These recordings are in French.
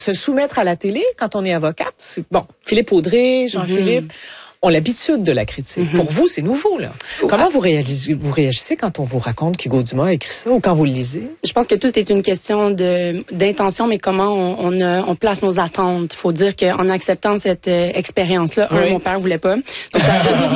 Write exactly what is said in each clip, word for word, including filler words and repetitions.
Se soumettre à la télé quand on est avocate, c'est bon. Philippe Audrey, Jean-Philippe mm-hmm. ont l'habitude de la critique. Mm-hmm. Pour vous, c'est nouveau, là. Ouais. Comment vous réalisez, vous réagissez quand on vous raconte qu'Hugo Dumas a écrit ça ou quand vous le lisez? Je pense que tout est une question de d'intention, mais comment on, on, euh, on place nos attentes. Faut dire qu'en acceptant cette euh, expérience-là, oui. un, mon père voulait pas. Donc, ça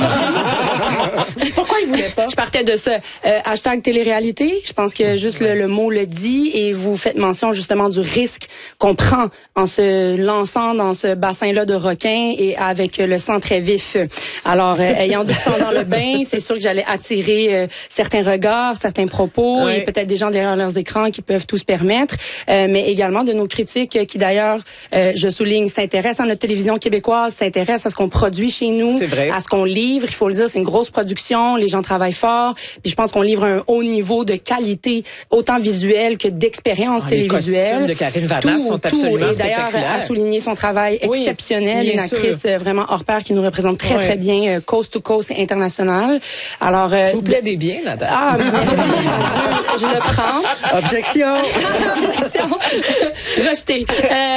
Pourquoi il voulait pas? Je partais de ça. Euh, hashtag télé-réalité. Je pense que juste ouais. le, le mot le dit et vous faites mention justement du risque qu'on prend en se lançant dans ce bassin-là de requins et avec le sang très vif. Alors, euh, ayant du sang dans le bain, c'est sûr que j'allais attirer euh, certains regards, certains propos oui. et peut-être des gens derrière leurs écrans qui peuvent tout se permettre, euh, mais également de nos critiques qui d'ailleurs, euh, je souligne, s'intéressent à notre télévision québécoise, s'intéressent à ce qu'on produit chez nous, à ce qu'on livre. Il faut le dire, c'est une grosse production, les gens travaillent fort, puis je pense qu'on livre un haut niveau de qualité, autant visuelle que d'expérience ah, télévisuelle. Les costumes de Karine Vanasse sont tout, absolument et d'ailleurs, à souligner son travail exceptionnel, oui, une actrice sûr. vraiment hors pair qui nous représente très, oui. très bien, euh, coast to coast et international. Alors, euh, vous plaidez bien, madame. Ah, merci, mon Dieu, je le prends. Objection. Objection. Rejeté.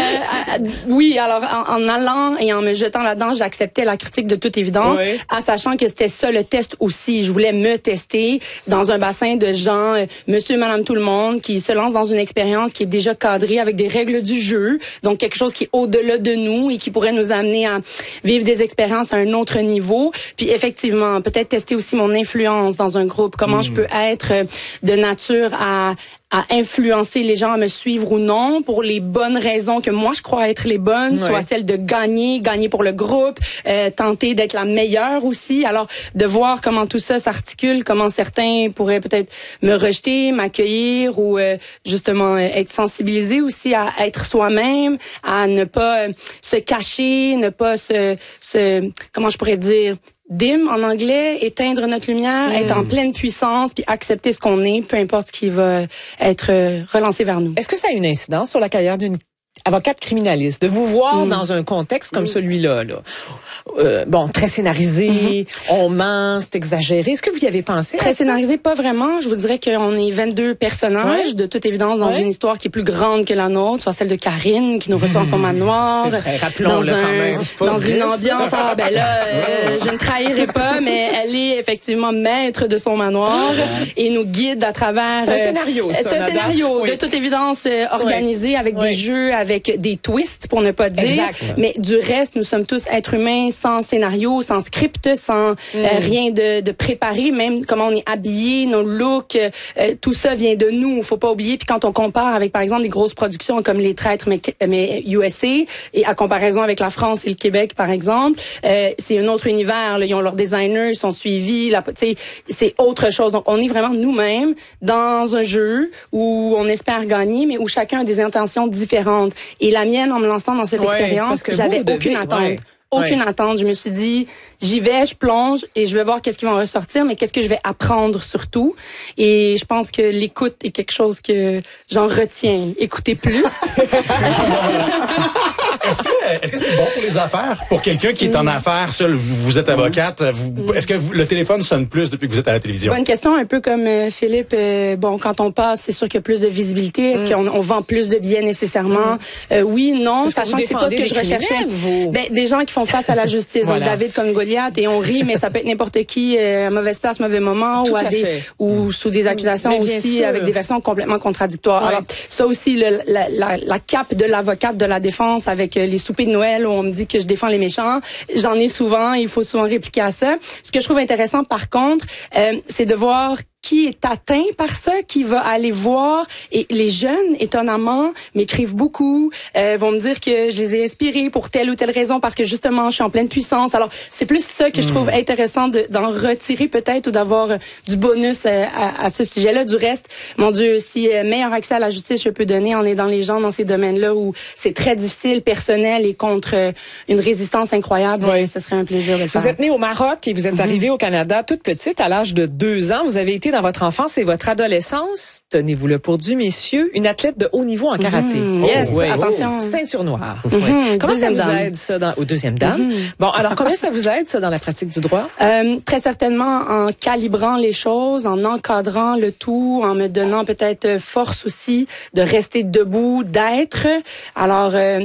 Euh, oui, alors, en, en allant et en me jetant là-dedans, j'acceptais la critique de toute évidence, oui. en sachant que c'était ça le test aussi. Je voulais me tester dans un bassin de gens, euh, monsieur, madame, tout le monde, qui se lancent dans une expérience qui est déjà cadrée avec des règles du jeu, donc quelque chose qui est au-delà de nous et qui pourrait nous amener à vivre des expériences à un autre niveau. Puis effectivement, peut-être tester aussi mon influence dans un groupe, comment mmh. je peux être de nature à à influencer les gens à me suivre ou non pour les bonnes raisons que moi je crois être les bonnes, ouais. soit celle de gagner, gagner pour le groupe, euh, tenter d'être la meilleure aussi. Alors de voir comment tout ça s'articule, comment certains pourraient peut-être me rejeter, m'accueillir ou euh, justement être sensibilisés aussi à être soi-même, à ne pas euh, se cacher, ne pas se, se comment je pourrais dire dim en anglais, éteindre notre lumière, mmh. être en pleine puissance, puis accepter ce qu'on est, peu importe ce qui va être relancé vers nous. Est-ce que ça a une incidence sur la carrière d'une avocate criminaliste, de vous voir mmh. dans un contexte comme mmh. celui-là, là. Euh, bon, très scénarisé, mmh. on ment, c'est exagéré. Est-ce que vous y avez pensé? Très scénarisé, pas vraiment. Je vous dirais qu'on est vingt-deux personnages, ouais. de toute évidence, dans ouais. une histoire qui est plus grande que la nôtre, soit celle de Karine, qui nous reçoit mmh. dans son manoir. C'est vrai, rappelons-le quand même. Dans une ambiance, ah ben là, euh, je ne trahirai pas, mais elle est effectivement maître de son manoir et nous guide à travers... C'est un scénario, ça, C'est un madame. scénario, oui. de toute évidence, euh, organisé oui. avec oui. des jeux, avec avec des twists, pour ne pas dire. Exact. Mais du reste, nous sommes tous êtres humains sans scénario, sans script, sans mm. euh, rien de, de préparé, même comment on est habillé, nos looks, euh, tout ça vient de nous. Faut pas oublier. Puis quand on compare avec, par exemple, des grosses productions comme Les Traîtres, mais, mais U S A, et à comparaison avec la France et le Québec, par exemple, euh, c'est un autre univers. Là. Ils ont leurs designers, ils sont suivis. Là, c'est autre chose. Donc, on est vraiment nous-mêmes dans un jeu où on espère gagner, mais où chacun a des intentions différentes. Et la mienne, en me lançant dans cette ouais, expérience, j'avais aucune devez, attente. Ouais, aucune ouais. attente. Je me suis dit, j'y vais, je plonge et je vais voir qu'est-ce qui va en ressortir, mais qu'est-ce que je vais apprendre surtout. Et je pense que l'écoute est quelque chose que j'en retiens. Écoutez plus. Est-ce que est-ce que c'est bon pour les affaires? Pour quelqu'un qui est en affaires, seul, vous êtes avocate, vous, est-ce que vous, le téléphone sonne plus depuis que vous êtes à la télévision? Bonne question, un peu comme euh, Philippe. Euh, bon, quand on passe, c'est sûr qu'il y a plus de visibilité. Est-ce mm. qu'on on vend plus de billets nécessairement? Mm. Euh, oui, non, sachant que, que c'est pas ce que je recherchais. Vous... Ben, des gens qui font face à la justice. Voilà. Donc David comme Goliath, et on rit, mais ça peut être n'importe qui euh, à mauvaise place, mauvais moment, Tout ou à, à des fait. ou mm. sous des accusations mais aussi avec des versions complètement contradictoires. Ouais. Alors ça aussi, le, la, la, la cape de l'avocate de la défense avec euh, les soupers de Noël où on me dit que je défends les méchants, j'en ai souvent, il faut souvent répliquer à ça. Ce que je trouve intéressant par contre, euh, c'est de voir qui est atteint par ça, qui va aller voir. Et les jeunes, étonnamment, m'écrivent beaucoup, euh, vont me dire que je les ai inspirés pour telle ou telle raison parce que justement, je suis en pleine puissance. Alors, c'est plus ça que mmh. je trouve intéressant de, d'en retirer peut-être ou d'avoir euh, du bonus euh, à, à ce sujet-là. Du reste, mon Dieu, si euh, meilleur accès à la justice je peux donner, on est dans les gens dans ces domaines-là où c'est très difficile, personnel et contre euh, une résistance incroyable, oui. ben, ce serait un plaisir de le faire. Vous êtes née au Maroc et vous êtes mmh. arrivée au Canada toute petite, à l'âge de deux ans. Vous avez été dans votre enfance et votre adolescence, tenez-vous-le pour dû, messieurs, une athlète de haut niveau en karaté. Mmh, yes, oh, ouais, attention. Oh, ceinture noire. Mmh, ouais. Comment ça vous dame. aide, ça, dans, au deuxième dame? Mmh. Bon, alors, combien ça vous aide, ça, dans la pratique du droit? Euh, très certainement en calibrant les choses, en encadrant le tout, en me donnant peut-être force aussi de rester debout, d'être. Alors, euh,